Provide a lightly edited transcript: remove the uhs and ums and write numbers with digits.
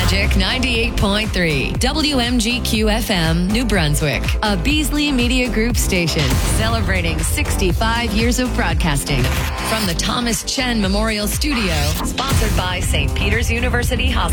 Magic 98.3, WMGQ FM, New Brunswick, a Beasley Media Group station celebrating 65 years of broadcasting. From the Thomas Chen Memorial Studio, sponsored by St. Peter's University Hospital.